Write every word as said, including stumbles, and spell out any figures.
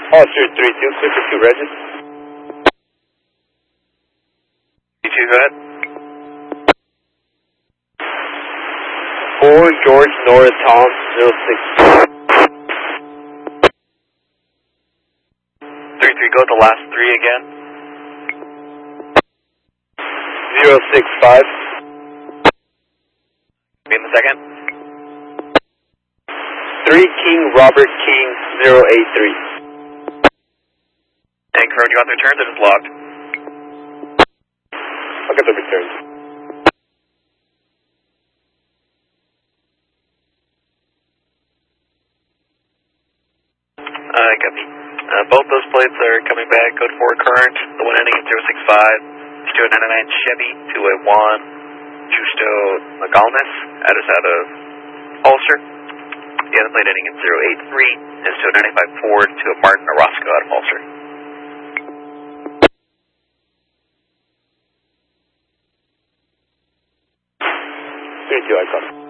Officer three two, clear for two regis. three two, go ahead. four George Nora Tom, zero six. three three, go with the last three again. zero six five. Be in the second. three King Robert King, zero eight three. And confirm you got the returns or just logged? I'll get the returns. Uh, copy. Uh, both those plates are coming back, code four current, the one ending in zero six five, Justo ninety-nine Chevy, two eight one, Justo Nogales, address out of Ulster. The other plate ending in zero eight three is to a ninety-five Ford to a Martin Orozco out of Ulster. three two, I caught it.